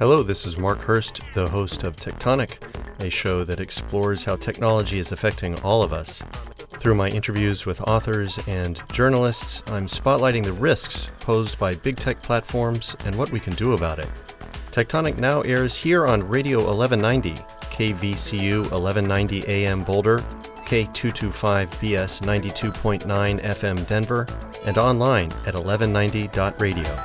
Hello, this is Mark Hurst, the host of Tectonic, a show that explores how technology is affecting all of us. Through my interviews with authors and journalists, I'm spotlighting the risks posed by big tech platforms and what we can do about it. Tectonic now airs here on Radio 1190, KVCU 1190 AM Boulder, K225BS 92.9 FM Denver, and online at 1190.radio.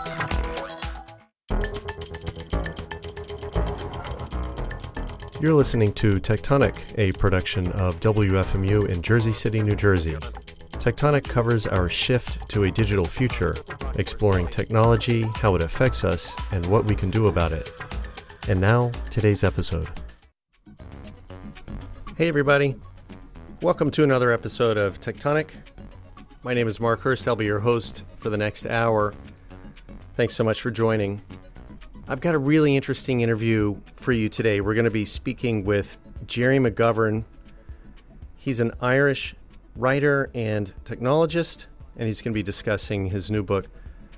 You're listening to Tectonic, a production of WFMU in Jersey City, New Jersey. Tectonic covers our shift to a digital future, exploring technology, how it affects us, and what we can do about it. And now, today's episode. Hey everybody, welcome to another episode of Tectonic. My name is Mark Hurst. I'll be your host for the next hour. Thanks so much for joining. I've got a really interesting interview for you today. We're going to be speaking with Gerry McGovern. He's an Irish writer and technologist, and he's going to be discussing his new book,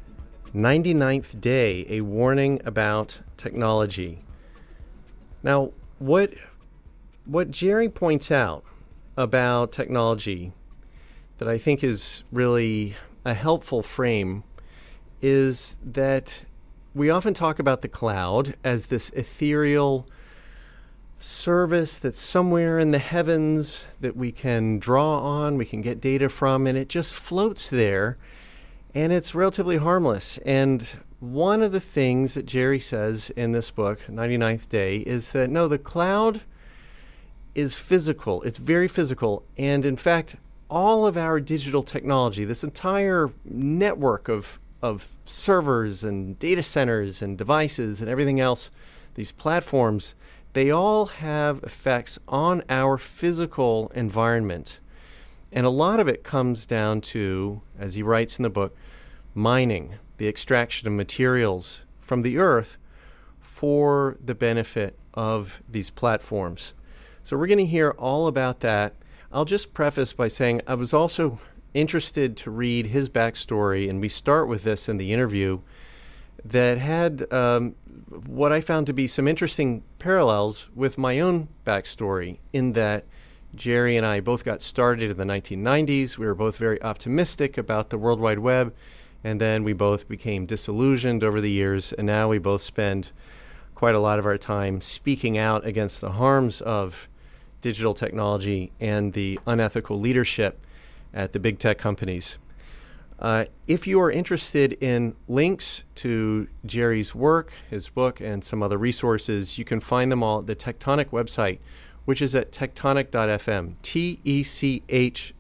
99th Day, A Warning About Technology. Now, what Gerry points out about technology that I think is really a helpful frame is that we often talk about the cloud as this ethereal service that's somewhere in the heavens that we can draw on, we can get data from, and it just floats there, and it's relatively harmless. And one of the things that Gerry says in this book, 99th Day, is that no, the cloud is physical. It's very physical, and in fact, all of our digital technology, this entire network of servers and data centers and devices and everything else, these platforms, they all have effects on our physical environment. And a lot of it comes down to, as he writes in the book, mining, the extraction of materials from the earth for the benefit of these platforms. So we're going to hear all about that. I'll just preface by saying I was also interested to read his backstory, and we start with this in the interview that had what I found to be some interesting parallels with my own backstory, in that Gerry and I both got started in the 1990s. We were both very optimistic about the World Wide Web, and then we both became disillusioned over the years, and now we both spend quite a lot of our time speaking out against the harms of digital technology and the unethical leadership at the big tech companies. If you are interested in links to Gerry's work, his book, and some other resources, you can find them all at the Tectonic website, which is at tectonic.fm, T-E-C-H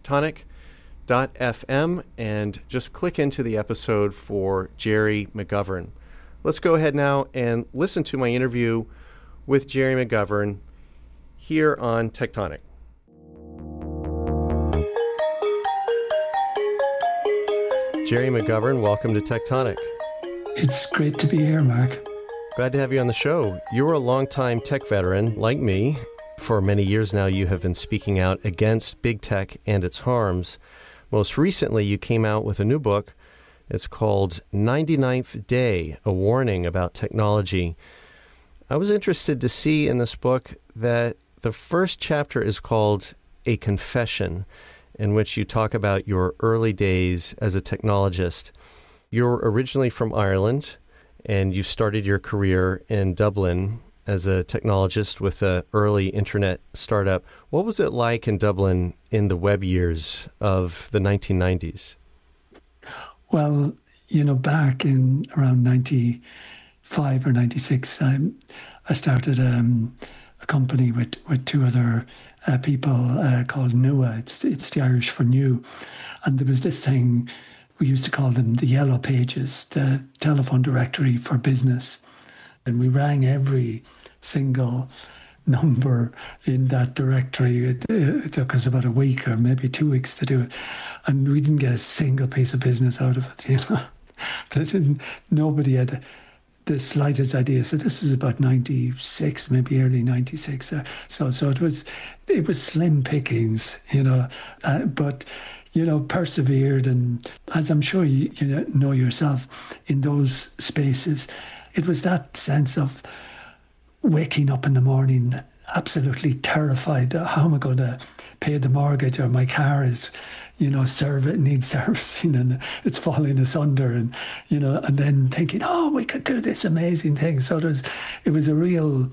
tonic.fm, and just click into the episode for Gerry McGovern. Let's go ahead now and listen to my interview with Gerry McGovern here on Tectonic. Gerry McGovern, welcome to Tectonic. It's great to be here, Mark. Glad to have you on the show. You're a longtime tech veteran, like me. For many years now, you have been speaking out against big tech and its harms. Most recently, you came out with a new book. It's called 99th Day, A Warning About Technology. I was interested to see in this book that the first chapter is called A Confession, in which you talk about your early days as a technologist. You're originally from Ireland, and you started your career in Dublin as a technologist with an early internet startup. What was it like in Dublin in the web years of the 1990s? Well, back in around 95 or 96, I started a company with two other people called NUA. It's the Irish for new. And there was this thing, we used to call them the Yellow Pages, the telephone directory for business. And we rang every single number in that directory. It took us about a week or maybe 2 weeks to do it. And we didn't get a single piece of business out of it, Nobody had the slightest idea. So this was about 96, maybe early 96. So it was slim pickings, but persevered. And as I'm sure you know yourself, in those spaces, it was that sense of waking up in the morning absolutely terrified. How am I going to pay the mortgage? Or my car is, needs servicing and it's falling asunder. And, and then thinking, oh, we could do this amazing thing. So it was a real,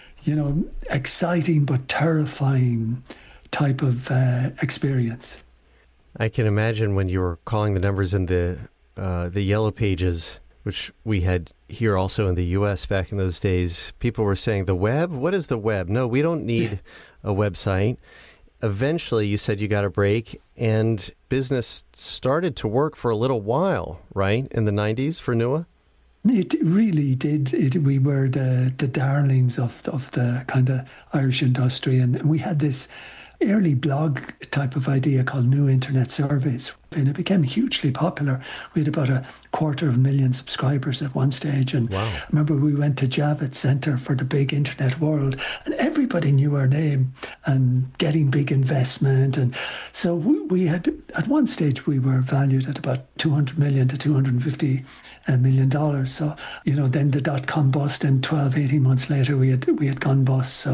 exciting but terrifying type of experience. I can imagine when you were calling the numbers in the yellow pages, which we had here also in the U.S. back in those days, people were saying, the web? What is the web? No, we don't need a website. Eventually, you said you got a break, and business started to work for a little while, right, in the 90s for Nua? It really did. We were the darlings of the kind of Irish industry, and we had this early blog type of idea called New Internet Surveys, and it became hugely popular. We had about 250,000 subscribers at one stage, and wow. I remember we went to Javits Centre for the big internet world, and everybody knew our name and getting big investment. And so we had, at one stage, we were valued at about $200 million to $250 million. So, then the dot-com bust, and 18 months later, we had gone bust. So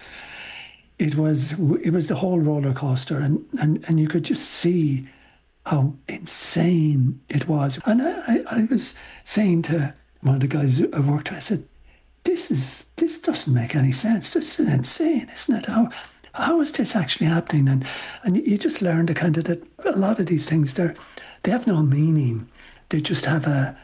it was the whole roller coaster, and you could just see how insane it was. And I was saying to one of the guys I worked with, I said, this doesn't make any sense. This is insane, isn't it? How is this actually happening? And you just learn the kind of that a lot of these things, they have no meaning. They just have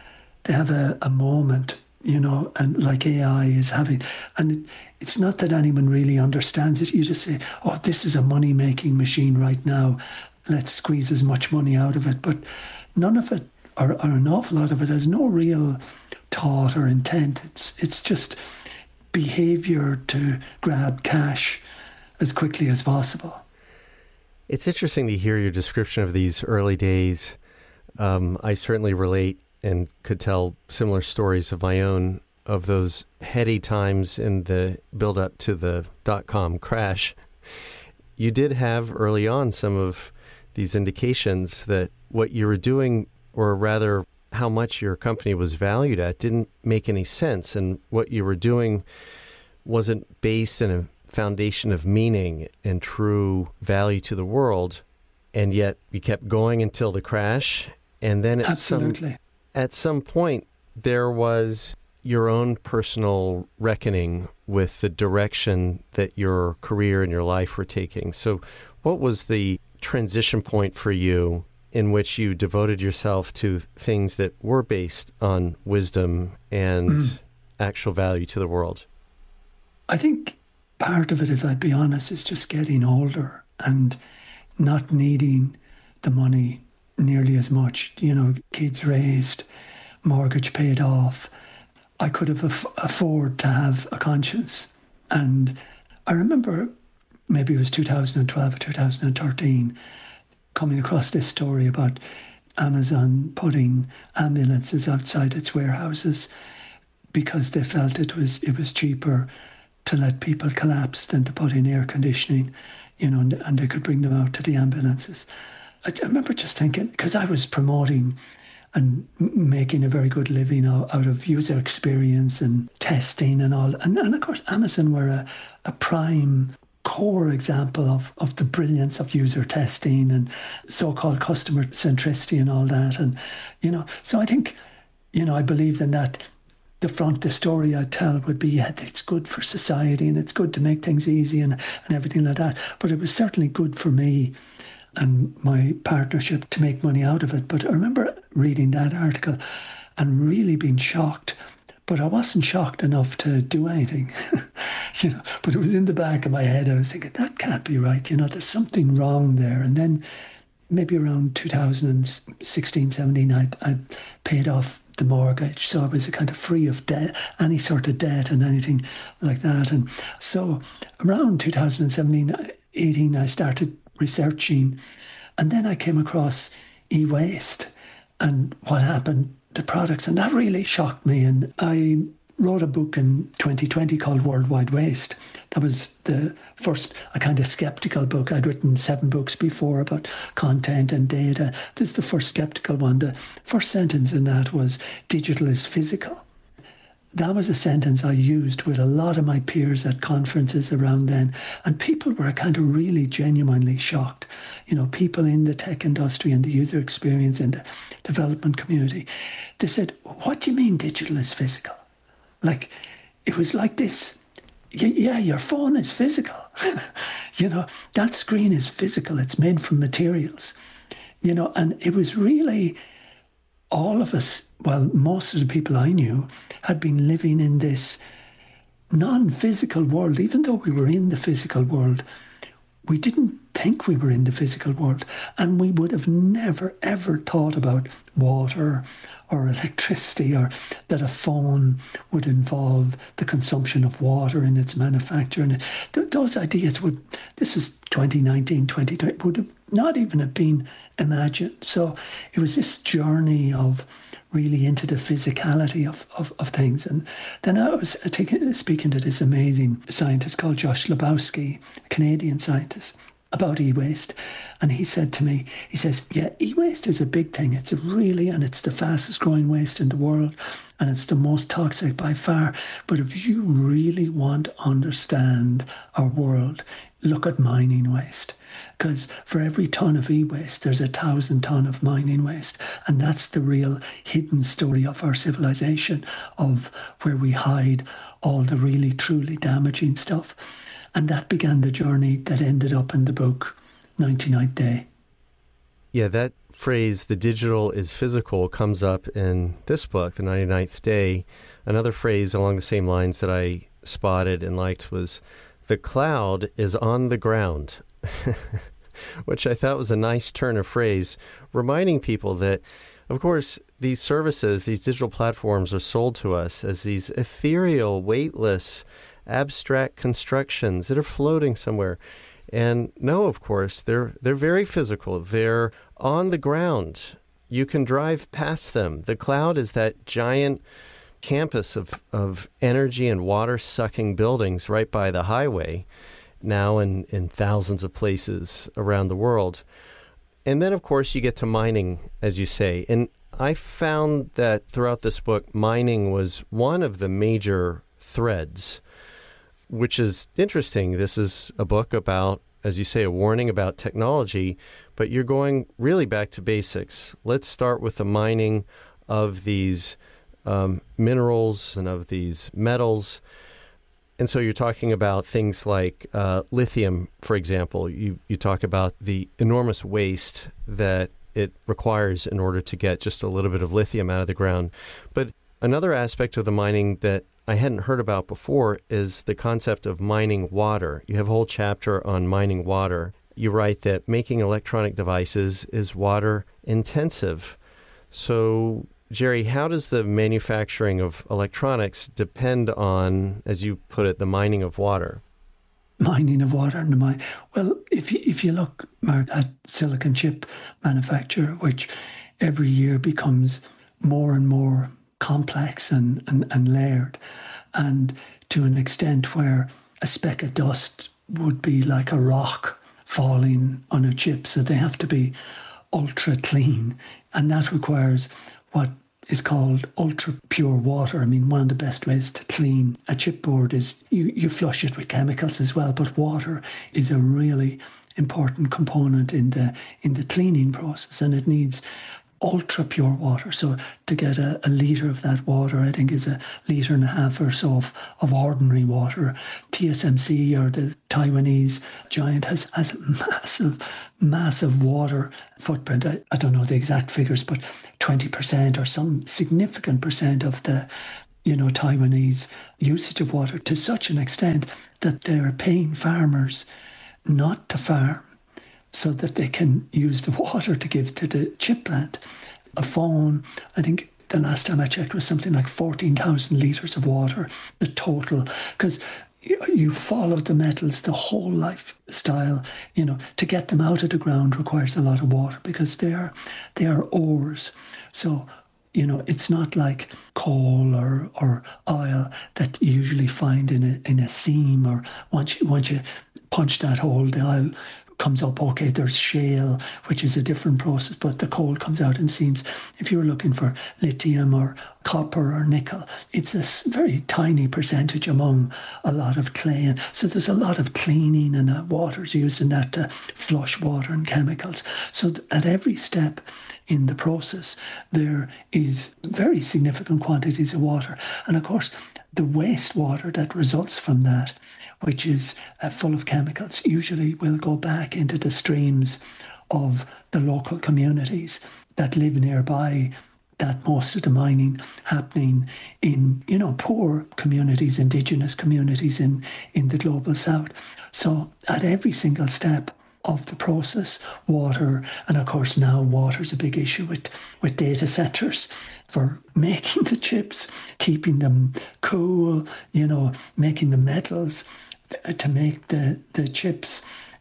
a moment, and like AI is having, and it's not that anyone really understands it. You just say, oh, this is a money-making machine right now. Let's squeeze as much money out of it. But none of it, or an awful lot of it, has no real thought or intent. It's just behavior to grab cash as quickly as possible. It's interesting to hear your description of these early days. I certainly relate and could tell similar stories of my own, of those heady times in the build-up to the dot-com crash. You did have early on some of these indications that what you were doing, or rather how much your company was valued at, didn't make any sense, and what you were doing wasn't based in a foundation of meaning and true value to the world. And yet you kept going until the crash, and then at some point, there was your own personal reckoning with the direction that your career and your life were taking. So what was the transition point for you in which you devoted yourself to things that were based on wisdom and actual value to the world? I think part of it, if I'd be honest, is just getting older and not needing the money nearly as much. Kids raised, mortgage paid off. I could have afford to have a conscience. And I remember maybe it was 2012 or 2013 coming across this story about Amazon putting ambulances outside its warehouses because they felt it was cheaper to let people collapse than to put in air conditioning, and they could bring them out to the ambulances. I remember just thinking, because I was promoting and making a very good living out of user experience and testing and all. And of course, Amazon were a prime core example of the brilliance of user testing and so-called customer centricity and all that. And, so I think, I believed in that. The story I'd tell would be, it's good for society and it's good to make things easy and everything like that. But it was certainly good for me and my partnership to make money out of it. But I remember reading that article and really being shocked. But I wasn't shocked enough to do anything, But it was in the back of my head. I was thinking, that can't be right. There's something wrong there. And then maybe around 2016, 17, I paid off the mortgage. So I was kind of free of debt, any sort of debt and anything like that. And so around 2017, 18, I started researching. And then I came across e-waste and what happened to products. And that really shocked me. And I wrote a book in 2020 called Worldwide Waste. That was the first, a kind of skeptical book. I'd written 7 books before about content and data. This is the first skeptical one. The first sentence in that was, digital is physical. that was a sentence I used with a lot of my peers at conferences around then. And people were kind of really genuinely shocked. You know, people in the tech industry and the user experience and the development community. They said, what do you mean digital is physical? Like, it was like this. Yeah, your phone is physical. You know, that screen is physical. It's made from materials. You know, and it was really all of us, well, most of the people I knew had been living in this non-physical world. Even though we were in the physical world, we didn't think we were in the physical world. And we would have never, ever thought about water or electricity, or that a phone would involve the consumption of water in its manufacture. And those ideas would, this is 2019, 2020, would have not even have been imagined. So it was this journey of really into the physicality of things. And then I was speaking to this amazing scientist called Josh Lebowski, a Canadian scientist, about e-waste. And he said to me, he says, yeah, e-waste is a big thing. It's the fastest growing waste in the world. And it's the most toxic by far. But if you really want to understand our world, look at mining waste. Because for every ton of e-waste, there's 1,000 ton of mining waste. And that's the real hidden story of our civilization, of where we hide all the really, truly damaging stuff. And that began the journey that ended up in the book, 99th Day. Yeah, that phrase, the digital is physical, comes up in this book, The 99th Day. Another phrase along the same lines that I spotted and liked was, the cloud is on the ground, which I thought was a nice turn of phrase, reminding people that, of course, these services, these digital platforms are sold to us as these ethereal, weightless, abstract constructions that are floating somewhere. And no, of course, they're very physical. They're on the ground. You can drive past them. The cloud is that giant campus of energy and water-sucking buildings right by the highway, now in thousands of places around the world. And then, of course, you get to mining, as you say. And I found that throughout this book, mining was one of the major threads, which is interesting. This is a book about, as you say, a warning about technology, but you're going really back to basics. Let's start with the mining of these minerals and of these metals. And so you're talking about things like lithium, for example. You talk about the enormous waste that it requires in order to get just a little bit of lithium out of the ground. But another aspect of the mining that I hadn't heard about before is the concept of mining water. You have a whole chapter on mining water. You write that making electronic devices is water intensive. So, Jerry, how does the manufacturing of electronics depend on, as you put it, the mining of water? Mining of water and the mine. Well, if you look, Mark, at silicon chip manufacture, which every year becomes more and more complex and layered, and to an extent where a speck of dust would be like a rock falling on a chip. So they have to be ultra clean, and that requires what is called ultra pure water. I mean, one of the best ways to clean a chipboard is you flush it with chemicals as well, but water is a really important component in the cleaning process, and it needs ultra pure water. So to get a litre of that water, I think, is 1.5 litres or so of ordinary water. TSMC, or the Taiwanese giant, has a massive water footprint. I don't know the exact figures, but 20% or some significant percent of the Taiwanese usage of water, to such an extent that they're paying farmers not to farm, so that they can use the water to give to the chip plant. A phone, I think the last time I checked, was something like 14,000 litres of water, the total, because you follow the metals, the whole lifestyle, to get them out of the ground requires a lot of water, because they are ores. So, it's not like coal or oil that you usually find in a seam, or once you punch that hole, the oil comes up, okay, there's shale, which is a different process, but the coal comes out and seams. If you're looking for lithium or copper or nickel, it's a very tiny percentage among a lot of clay. And so there's a lot of cleaning and water's used in that to flush water and chemicals. So at every step in the process, there is very significant quantities of water. And of course, the wastewater that results from that, which is full of chemicals, usually will go back into the streams of the local communities that live nearby, that most of the mining happening in, poor communities, indigenous communities in the global south. So at every single step of the process, water, and of course now water's a big issue with data centers for making the chips, keeping them cool, making the metals to make the chips,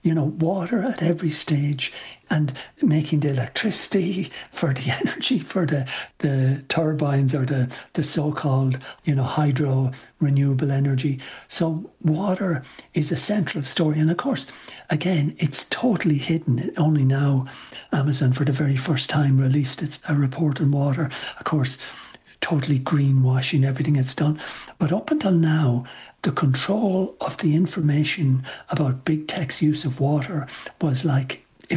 water at every stage, and making the electricity for the energy for the turbines or the so-called, hydro renewable energy. So water is a central story. And of course, again, it's totally hidden. Only now Amazon for the very first time released a report on water. Of course, totally greenwashing everything it's done. But up until now, the control of the information about big tech's use of water was like the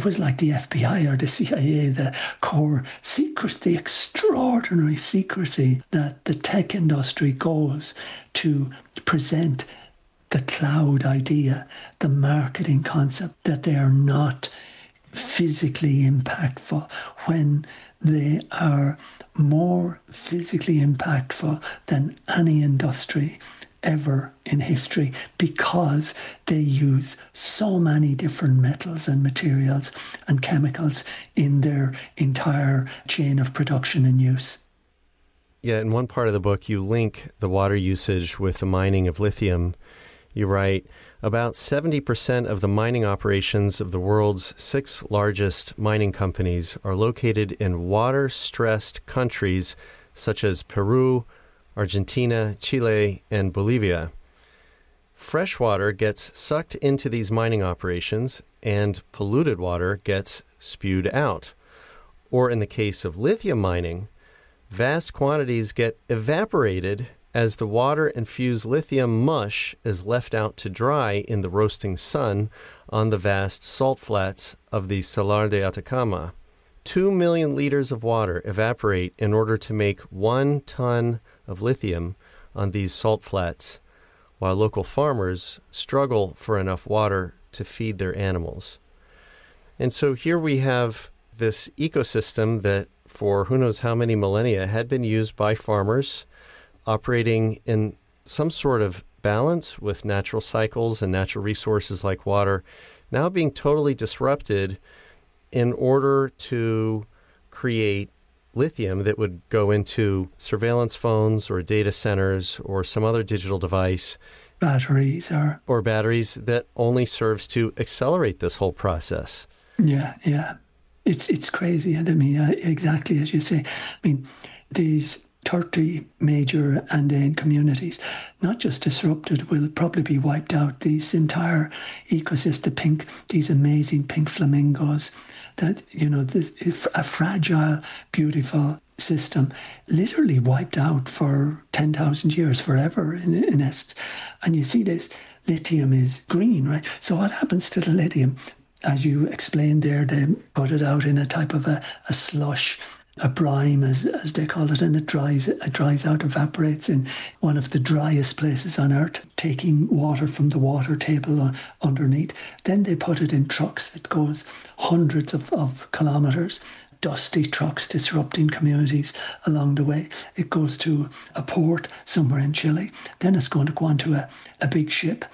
FBI or the CIA, the core secret, the extraordinary secrecy that the tech industry goes to present the cloud idea, the marketing concept, that they are not physically impactful when they are more physically impactful than any industry ever in history, because they use so many different metals and materials and chemicals in their entire chain of production and use. Yeah, in one part of the book, you link the water usage with the mining of lithium. You write, about 70% of the mining operations of the world's 6 largest mining companies are located in water-stressed countries such as Peru, Argentina, Chile, and Bolivia. Fresh water gets sucked into these mining operations, and polluted water gets spewed out. Or in the case of lithium mining, vast quantities get evaporated as the water-infused lithium mush is left out to dry in the roasting sun on the vast salt flats of the Salar de Atacama. 2 million liters of water evaporate in order to make 1 ton of lithium on these salt flats, while local farmers struggle for enough water to feed their animals. And so here we have this ecosystem that for who knows how many millennia had been used by farmers, operating in some sort of balance with natural cycles and natural resources like water, now being totally disrupted in order to create lithium that would go into surveillance phones or data centers or some other digital device. Batteries or batteries that only serves to accelerate this whole process. Yeah. It's crazy. And I mean, exactly as you say. I mean, these 30 major Andean communities, not just disrupted, will probably be wiped out. These entire ecosystem, these amazing pink flamingos, that, a fragile, beautiful system, literally wiped out for 10,000 years, forever in essence. And you see this lithium is green, right? So what happens to the lithium? As you explained there, they put it out in a type of a slush, a brine, as they call it, and it dries out, evaporates in one of the driest places on Earth, taking water from the water table underneath. Then they put it in trucks that goes hundreds of kilometres, dusty trucks disrupting communities along the way. It goes to a port somewhere in Chile. Then it's going to go onto a big ship